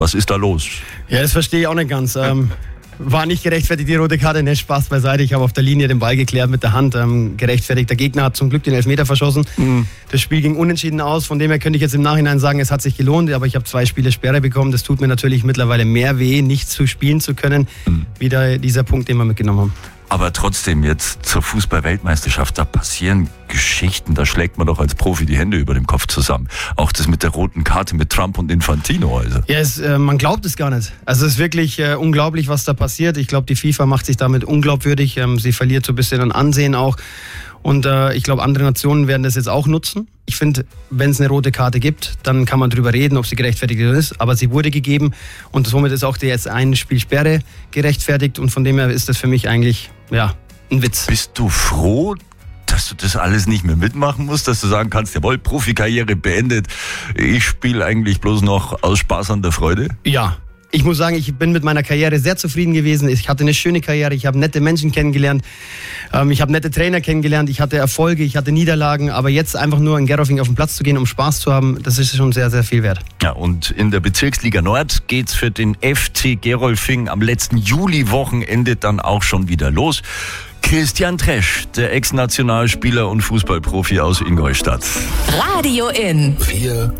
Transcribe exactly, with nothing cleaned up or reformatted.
Was ist da los? Ja, das verstehe ich auch nicht ganz. Ähm, war nicht gerechtfertigt, die rote Karte, ne, Spaß beiseite. Ich habe auf der Linie den Ball geklärt mit der Hand. Ähm, gerechtfertigt. Der Gegner hat zum Glück den Elfmeter verschossen. Mhm. Das Spiel ging unentschieden aus. Von dem her könnte ich jetzt im Nachhinein sagen, es hat sich gelohnt. Aber ich habe zwei Spiele Sperre bekommen. Das tut mir natürlich mittlerweile mehr weh, nicht zu spielen zu können, mhm. wie der, dieser Punkt, den wir mitgenommen haben. Aber trotzdem jetzt zur Fußball-Weltmeisterschaft, da passieren Geschichten, da schlägt man doch als Profi die Hände über dem Kopf zusammen. Auch das mit der roten Karte mit Trump und Infantino. Also. Ja, es, äh, man glaubt es gar nicht. Also es ist wirklich äh, unglaublich, was da passiert. Ich glaube, die FIFA macht sich damit unglaubwürdig. Ähm, sie verliert so ein bisschen an Ansehen auch. Und äh, ich glaube, andere Nationen werden das jetzt auch nutzen. Ich finde, wenn es eine rote Karte gibt, dann kann man drüber reden, ob sie gerechtfertigt ist. Aber sie wurde gegeben und somit ist auch die jetzt eine Spielsperre gerechtfertigt. Und von dem her ist das für mich eigentlich ja, ein Witz. Bist du froh, dass du das alles nicht mehr mitmachen musst, dass du sagen kannst, jawohl, Profikarriere beendet, ich spiele eigentlich bloß noch aus Spaß an der Freude? Ja. Ich muss sagen, ich bin mit meiner Karriere sehr zufrieden gewesen. Ich hatte eine schöne Karriere, ich habe nette Menschen kennengelernt, ich habe nette Trainer kennengelernt, ich hatte Erfolge, ich hatte Niederlagen, aber jetzt einfach nur in Gerolfing auf dem Platz zu gehen, um Spaß zu haben, das ist schon sehr, sehr viel wert. Ja, und in der Bezirksliga Nord geht's für den F C Gerolfing am letzten Juli-Wochenende dann auch schon wieder los. Christian Tresch, der Ex-Nationalspieler und Fußballprofi aus Ingolstadt. Radio in. Wir